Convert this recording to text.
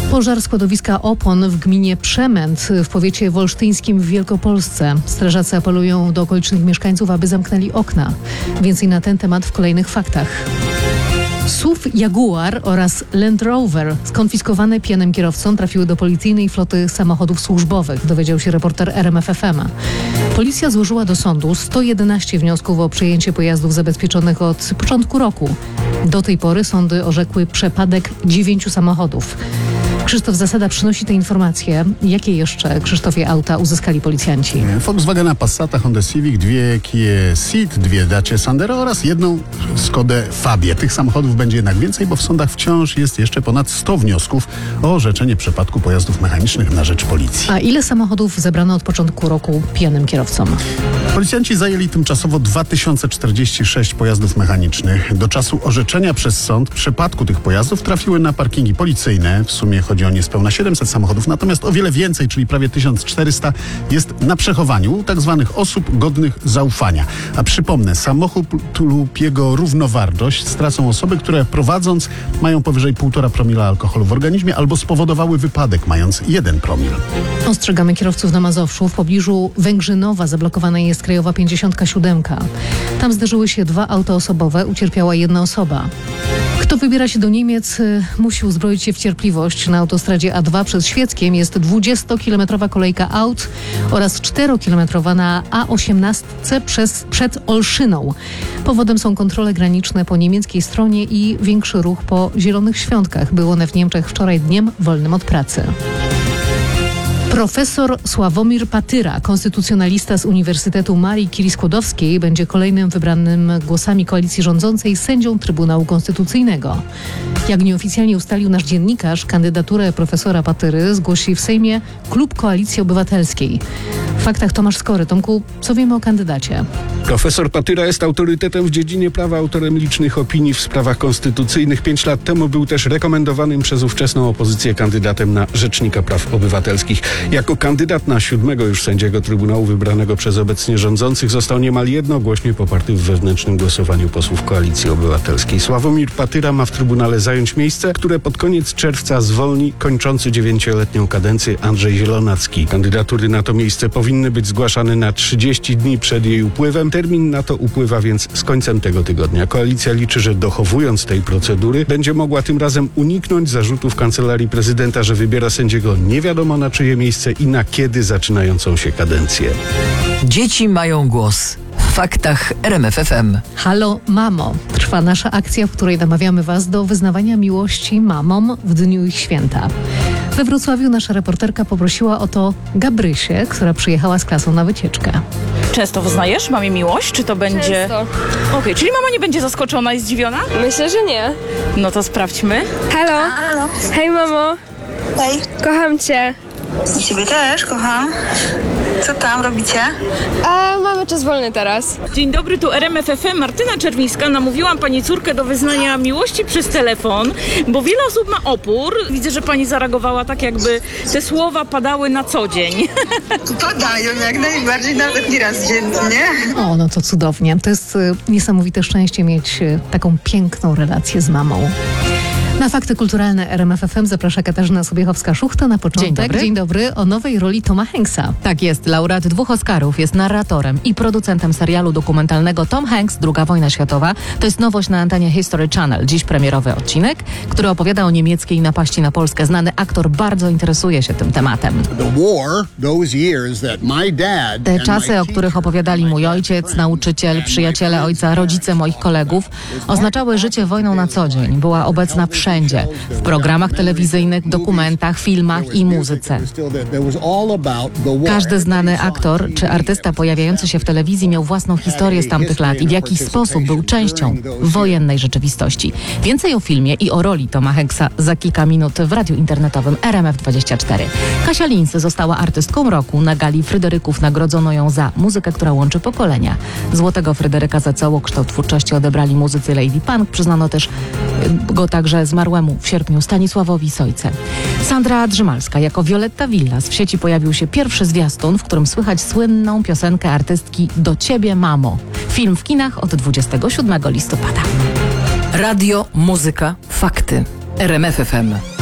Pożar składowiska opon w gminie Przemęt w powiecie wolsztyńskim w Wielkopolsce. Strażacy apelują do okolicznych mieszkańców, aby zamknęli okna. Więcej na ten temat w kolejnych faktach. SUV Jaguar oraz Land Rover skonfiskowane pijanym kierowcą trafiły do policyjnej floty samochodów służbowych, dowiedział się reporter RMF FM. Policja złożyła do sądu 111 wniosków o przejęcie pojazdów zabezpieczonych od początku roku. Do tej pory sądy orzekły przepadek 9 samochodów. Krzysztof Zasada przynosi te informacje. Jakie jeszcze, Krzysztofie, auta uzyskali policjanci? Volkswagena Passata, Honda Civic, 2 Kia Ceed, 2 Dacia Sandero oraz 1 Skodę Fabię. Tych samochodów będzie jednak więcej, bo w sądach wciąż jest jeszcze ponad 100 wniosków o orzeczenie przepadku pojazdów mechanicznych na rzecz policji. A ile samochodów zebrano od początku roku pijanym kierowcom? Policjanci zajęli tymczasowo 2046 pojazdów mechanicznych. Do czasu orzeczenia przez sąd przepadku tych pojazdów trafiły na parkingi policyjne. W sumie chodzi o niespełna 700 samochodów, natomiast o wiele więcej, czyli prawie 1400 jest na przechowaniu u tak zwanych osób godnych zaufania. A przypomnę, samochód lub jego równowartość stracą osoby, które prowadząc mają powyżej 1,5 promila alkoholu w organizmie albo spowodowały wypadek mając 1 promil. Ostrzegamy kierowców na Mazowszu. W pobliżu Węgrzynowa zablokowana jest krajowa 57. Tam zderzyły się 2 auta osobowe, ucierpiała 1 osoba. Kto wybiera się do Niemiec, musi uzbroić się w cierpliwość. Na autostradzie A2 przez Świeckiem jest 20-kilometrowa kolejka aut oraz 4-kilometrowa na A18 przed Olszyną. Powodem są kontrole graniczne po niemieckiej stronie i większy ruch po Zielonych Świątkach. Były one w Niemczech wczoraj dniem wolnym od pracy. Profesor Sławomir Patyra, konstytucjonalista z Uniwersytetu Marii Curie-Skłodowskiej, będzie kolejnym wybranym głosami koalicji rządzącej sędzią Trybunału Konstytucyjnego. Jak nieoficjalnie ustalił nasz dziennikarz, kandydaturę profesora Patyry zgłosi w Sejmie Klub Koalicji Obywatelskiej. W faktach Tomasz Skory. Tomku, co wiemy o kandydacie? Profesor Patyra jest autorytetem w dziedzinie prawa, autorem licznych opinii w sprawach konstytucyjnych. 5 lat temu był też rekomendowanym przez ówczesną opozycję kandydatem na Rzecznika Praw Obywatelskich. Jako kandydat na 7. już sędziego Trybunału wybranego przez obecnie rządzących został niemal jednogłośnie poparty w wewnętrznym głosowaniu posłów Koalicji Obywatelskiej. Sławomir Patyra ma w Trybunale zająć miejsce, które pod koniec czerwca zwolni kończący 9-letnią kadencję Andrzej Zielonacki. Kandydatury na to miejsce powinny być zgłaszane na 30 dni przed jej upływem. Termin na to upływa więc z końcem tego tygodnia. Koalicja liczy, że dochowując tej procedury będzie mogła tym razem uniknąć zarzutów Kancelarii Prezydenta, że wybiera sędziego nie wiadomo na czyje miejsce i na kiedy zaczynającą się kadencję. Dzieci mają głos. W faktach RMF FM. Halo mamo. Trwa nasza akcja, w której namawiamy Was do wyznawania miłości mamom w dniu ich święta. We Wrocławiu nasza reporterka poprosiła o to Gabrysię, która przyjechała z klasą na wycieczkę. Często wyznajesz mamie miłość? Czy to będzie... Często. Okej, czyli mama nie będzie zaskoczona i zdziwiona? Myślę, że nie. No to sprawdźmy. Halo. Hej, mamo. Hej, Kocham cię. i ciebie też, kocham. Co tam robicie? A mamy czas wolny teraz. Dzień dobry, tu RMF FM. Martyna Czerwińska. Namówiłam pani córkę do wyznania miłości przez telefon, bo wiele osób ma opór. Widzę, że pani zareagowała tak, jakby te słowa padały na co dzień. Padają jak najbardziej, nawet nie raz dziennie. O, no to cudownie. To jest niesamowite szczęście mieć taką piękną relację z mamą. Na fakty kulturalne RMF FM zaprasza Katarzyna Sobiechowska-Szuchta. Na początek. Dzień dobry. O nowej roli Toma Hanksa. Tak jest, laureat 2 Oscarów, jest narratorem i producentem serialu dokumentalnego Tom Hanks, II wojna światowa. To jest nowość na antenie History Channel. Dziś premierowy odcinek, który opowiada o niemieckiej napaści na Polskę. Znany aktor bardzo interesuje się tym tematem. Te czasy, o których opowiadali mój ojciec, nauczyciel, przyjaciele ojca, rodzice moich kolegów, oznaczały życie wojną na co dzień. Była obecna wszędzie. W programach telewizyjnych, dokumentach, filmach i muzyce. Każdy znany aktor czy artysta pojawiający się w telewizji miał własną historię z tamtych lat i w jakiś sposób był częścią wojennej rzeczywistości. Więcej o filmie i o roli Toma Hanksa za kilka minut w radiu internetowym RMF24. Kasia Linsy została artystką roku. Na gali Fryderyków nagrodzono ją za muzykę, która łączy pokolenia. Złotego Fryderyka za całokształt twórczości odebrali muzycy Lady Punk. Przyznano też go także zmarłemu w sierpniu Stanisławowi Sojce. Sandra Drzymalska jako Violetta Villas. W sieci pojawił się pierwszy zwiastun, w którym słychać słynną piosenkę artystki Do ciebie, mamo. Film w kinach od 27 listopada. Radio, muzyka, fakty. RMF FM.